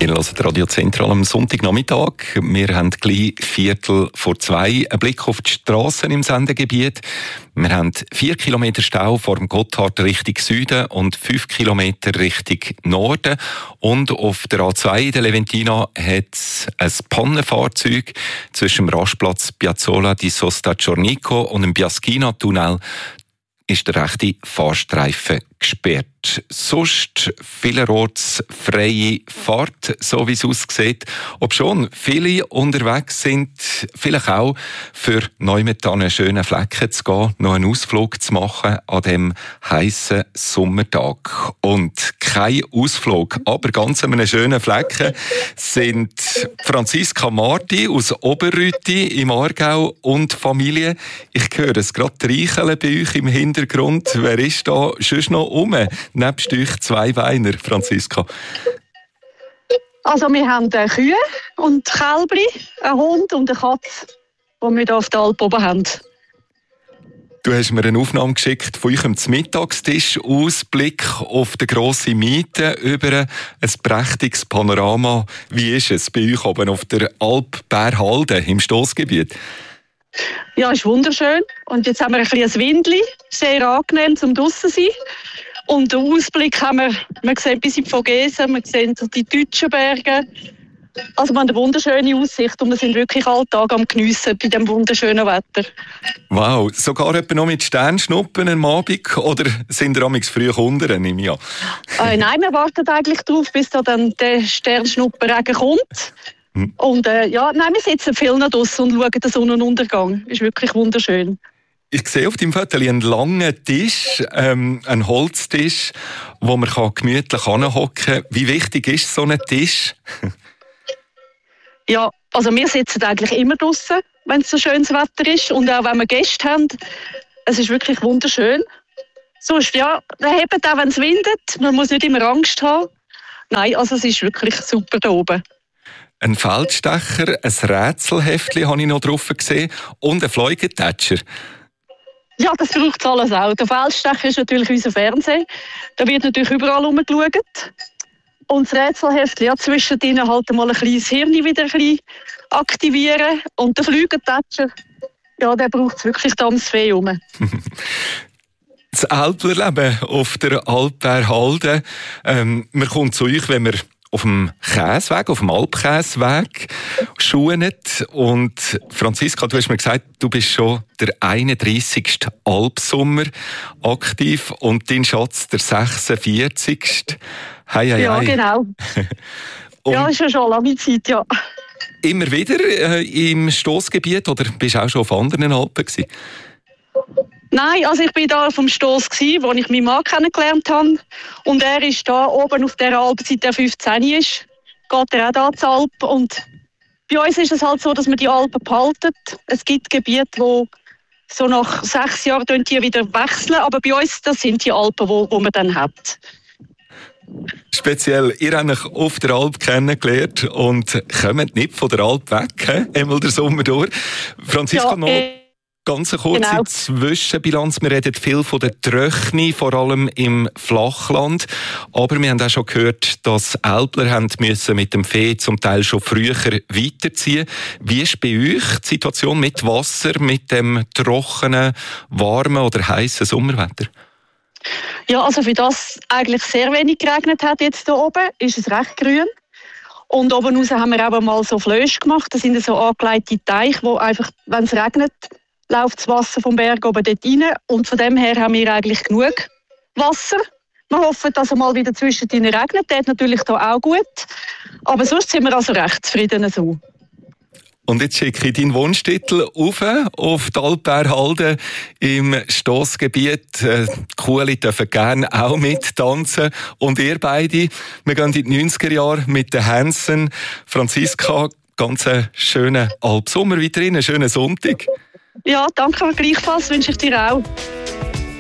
Ihr hört Radio Zentral am Sonntagnachmittag. Wir haben gleich 2:15 einen Blick auf die Strassen im Sendegebiet. Wir haben 4 Kilometer Stau vor dem Gotthard Richtung Süden und 5 Kilometer Richtung Norden. Und auf der A2 in der Leventina hat es ein Pannenfahrzeug zwischen dem Rastplatz Piazzola di Sosta Ciornico und dem Biaschina-Tunnel. Ist der rechte Fahrstreifen gesperrt. Sonst vielerorts freie Fahrt, so wie es aussieht. Obschon viele unterwegs sind, vielleicht auch für neu mit an einen schönen Flecken zu gehen, noch einen Ausflug zu machen an diesem heissen Sommertag. Und kein Ausflug, aber ganz an einem schönen Flecken sind Franziska Marti aus Oberrüti im Aargau und Familie. Ich höre es gerade reicheln bei euch im Hintergrund. Wer ist da sonst noch rum? Nebst euch 2 Weiner, Franziska. Also wir haben Kühe und Kälbli, einen Hund und eine Katze, die wir hier auf der Alp oben haben. Du hast mir eine Aufnahme geschickt von eurem Mittagstisch, Ausblick auf die grosse Miete über ein prächtiges Panorama. Wie ist es bei euch oben auf der Alp Bärhalden im Stossgebiet? Ja, ist wunderschön. Und jetzt haben wir ein bisschen Windli, sehr angenehm zum draussen sein. Und den Ausblick haben wir, man sieht bis in die Vogesen, man sieht die deutschen Berge. Also wir haben eine wunderschöne Aussicht und wir sind wirklich alle Tage am Geniessen bei diesem wunderschönen Wetter. Wow, sogar etwa noch mit Sternschnuppen am Abend oder sind ihr amigs früh unten, nehme ich an? Nein, wir warten eigentlich darauf, bis da dann der Sternschnuppenregen kommt. Und wir sitzen viel noch draussen und schauen den Sonnenuntergang. Ist wirklich wunderschön. Ich sehe auf deinem Foto einen langen Tisch, einen Holztisch, wo man gemütlich hinhocken kann. Wie wichtig ist so ein Tisch? Ja, also wir sitzen eigentlich immer draussen, wenn es so schönes Wetter ist. Und auch wenn wir Gäste haben, es ist wirklich wunderschön. Sonst, ja, wir haben auch, wenn es windet. Man muss nicht immer Angst haben. Nein, also es ist wirklich super da oben. Ein Feldstecher, ein Rätselheftchen habe ich noch drauf gesehen und ein Fliegentatscher. Ja, das braucht alles auch. Der Feldstecher ist natürlich unser Fernsehen. Da wird natürlich überall herumgeschaut. Und das Rätselheftchen, ja, zwischendrin halt mal ein kleines Hirn wieder ein bisschen aktivieren. Und der Fliegentatscher, ja, der braucht es wirklich ganz viel herum. Das Alplerleben auf der Alp Bärhalden. Man kommt zu euch, wenn man auf dem Käseweg, auf dem Alpkäseweg schuhet. Und Franziska, du hast mir gesagt, du bist schon der 31. Alpsommer aktiv und dein Schatz der 46. Hei. Ja, genau. Ja, ist ja schon lange Zeit, ja. Immer wieder im Stossgebiet oder bist du auch schon auf anderen Alpen gewesen? Nein, also ich war da auf dem Stoss, wo ich meinen Mann kennengelernt habe. Und er ist da oben auf der Alp, seit er 15 ist. Geht er auch da zur Alp. Und bei uns ist es halt so, dass man die Alpen behalten. Es gibt Gebiete, wo so nach 6 Jahren die wieder wechseln. Aber bei uns, das sind die Alpen, wo man dann hat. Speziell, ihr habt euch auf der Alp kennengelernt und kommt nicht von der Alp weg, einmal der Sommer durch. Franziska, noch ganz eine kurze Zwischenbilanz. Wir reden viel von der Tröchni, vor allem im Flachland. Aber wir haben auch schon gehört, dass Älpler müssen mit dem Vieh zum Teil schon früher weiterziehen. Wie ist bei euch die Situation mit Wasser, mit dem trockenen, warmen oder heißen Sommerwetter? Ja, also für das eigentlich sehr wenig geregnet hat jetzt hier oben, ist es recht grün. Und oben raus haben wir auch mal so Flösche gemacht. Das sind so angelegte Teiche, wo einfach, wenn es regnet, läuft das Wasser vom Berg oben dort rein. Und von dem her haben wir eigentlich genug Wasser. Wir hoffen, dass es mal wieder zwischendrin regnet. Das ist natürlich hier auch gut. Aber sonst sind wir also recht zufrieden so. Und jetzt schicke ich deinen Wunschtitel auf die Alp Bärhalden im Stossgebiet. Die Kuhli dürfen gerne auch mittanzen. Und ihr beide, wir gehen in die 90er Jahre mit den Hansen. Franziska, ganz einen schönen Alpsommer weiterhin, einen schönen Sonntag. Ja, danke gleichfalls, wünsche ich dir auch.